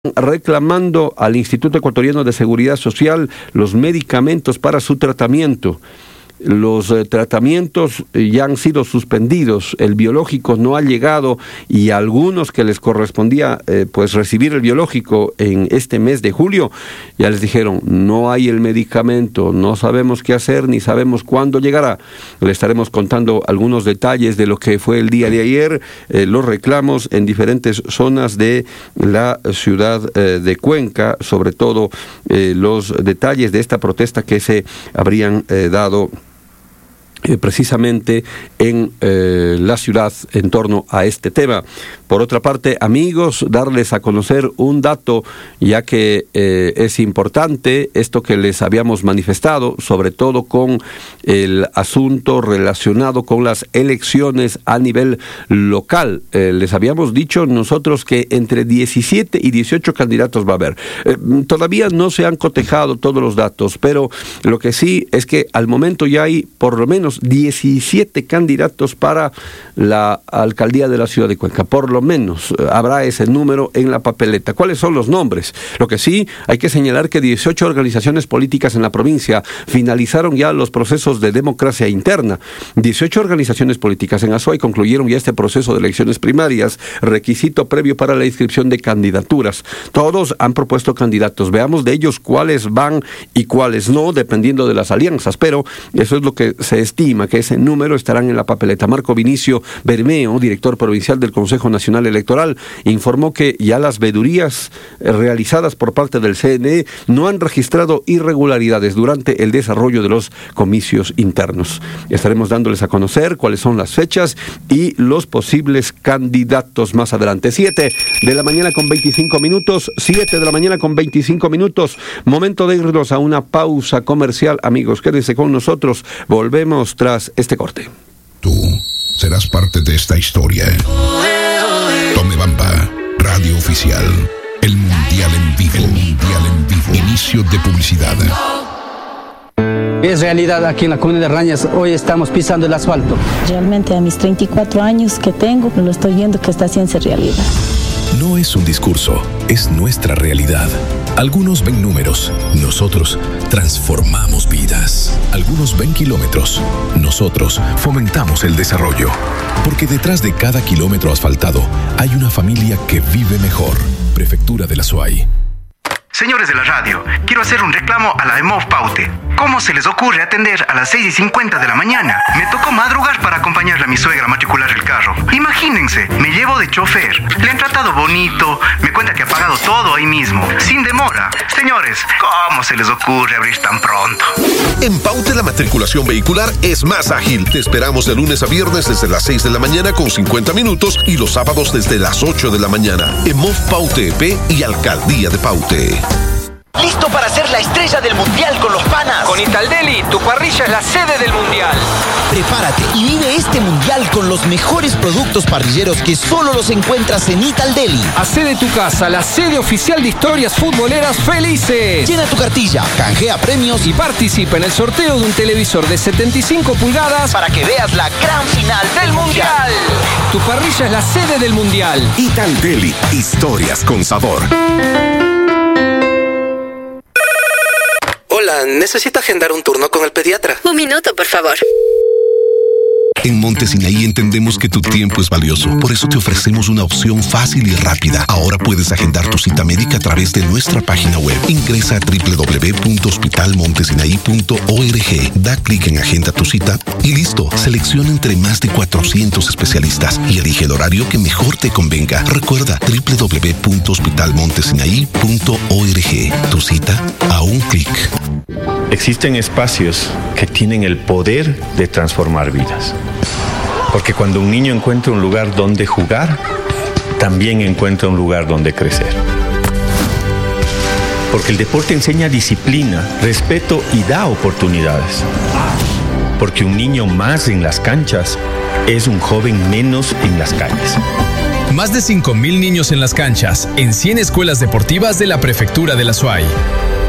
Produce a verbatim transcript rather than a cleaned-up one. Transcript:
reclamando al Instituto Ecuatoriano de Seguridad Social los medicamentos para su tratamiento. Los eh, tratamientos ya han sido suspendidos, el biológico no ha llegado y a algunos que les correspondía eh, pues recibir el biológico en este mes de julio, ya les dijeron, no hay el medicamento, no sabemos qué hacer ni sabemos cuándo llegará. Le estaremos contando algunos detalles de lo que fue el día de ayer, eh, los reclamos en diferentes zonas de la ciudad eh, de Cuenca, sobre todo eh, los detalles de esta protesta que se habrían eh, dado Eh, precisamente en eh, la ciudad en torno a este tema. Por otra parte, amigos, darles a conocer un dato, ya que eh, es importante esto que les habíamos manifestado, sobre todo con el asunto relacionado con las elecciones a nivel local. Eh, les habíamos dicho nosotros que entre diecisiete y dieciocho candidatos va a haber. Eh, todavía no se han cotejado todos los datos, pero lo que sí es que al momento ya hay por lo menos diecisiete candidatos para la alcaldía de la ciudad de Cuenca, por lo menos habrá ese número en la papeleta. ¿Cuáles son los nombres? Lo que sí, hay que señalar que dieciocho organizaciones políticas en la provincia finalizaron ya los procesos de democracia interna. dieciocho organizaciones políticas en Azuay concluyeron ya este proceso de elecciones primarias, requisito previo para la inscripción de candidaturas. Todos han propuesto candidatos. Veamos de ellos cuáles van y cuáles no, dependiendo de las alianzas, pero eso es lo que se estima, que ese número estarán en la papeleta. Marco Vinicio Bermeo, director provincial del Consejo Nacional Electoral, informó que ya las vedurías realizadas por parte del C N E no han registrado irregularidades durante el desarrollo de los comicios internos. Estaremos dándoles a conocer cuáles son las fechas y los posibles candidatos más adelante. siete de la mañana con veinticinco minutos, siete de la mañana con veinticinco minutos, momento de irnos a una pausa comercial. Amigos, quédense con nosotros, volvemos tras este corte. Tú serás parte de esta historia. Tomebamba, radio oficial. El mundial en vivo. El mundial en vivo. Inicio de publicidad. Es realidad aquí en la comunidad de Rañas, hoy estamos pisando el asfalto. Realmente a mis treinta y cuatro años que tengo, lo estoy viendo que está haciendo realidad. No es un discurso, es nuestra realidad. Algunos ven números, nosotros transformamos vidas. Algunos ven kilómetros, nosotros fomentamos el desarrollo. Porque detrás de cada kilómetro asfaltado hay una familia que vive mejor. Prefectura de la Azuay. Señores de la radio, quiero hacer un reclamo a la EMOV Paute. ¿Cómo se les ocurre atender a las seis y cincuenta de la mañana? Me tocó madrugar para acompañarle a mi suegra a matricular el carro. Imagínense, me llevo de chofer, le han tratado bonito, me cuenta que ha pagado todo ahí mismo, sin demora. Señores, ¿cómo se les ocurre abrir tan pronto? En Paute la matriculación vehicular es más ágil. Te esperamos de lunes a viernes desde las seis de la mañana con cincuenta minutos y los sábados desde las ocho de la mañana. EMOV Paute E P y Alcaldía de Paute. ¿Listo para ser la estrella del mundial con los panas? Con Italdeli, tu parrilla es la sede del mundial. Prepárate y vive este mundial con los mejores productos parrilleros que solo los encuentras en Italdeli. Hacé de tu casa la sede oficial de historias futboleras felices. Llena tu cartilla, canjea premios y participa en el sorteo de un televisor de setenta y cinco pulgadas para que veas la gran final del mundial. Tu parrilla es la sede del mundial. Italdeli, historias con sabor. Hola, necesito agendar un turno con el pediatra. Un minuto, por favor. En Monte Sinaí entendemos que tu tiempo es valioso. Por eso te ofrecemos una opción fácil y rápida. Ahora puedes agendar tu cita médica a través de nuestra página web. Ingresa a doble u doble u doble u punto hospital montesinaí punto org. Da clic en Agenda tu cita y listo. Selecciona entre más de cuatrocientos especialistas y elige el horario que mejor te convenga. Recuerda doble u doble u doble u punto hospital montesinaí punto org. Tu cita a un clic. Existen espacios que tienen el poder de transformar vidas. Porque cuando un niño encuentra un lugar donde jugar, también encuentra un lugar donde crecer. Porque el deporte enseña disciplina, respeto y da oportunidades. Porque un niño más en las canchas es un joven menos en las calles. Más de cinco mil niños en las canchas, en cien escuelas deportivas de la Prefectura de la Azuay.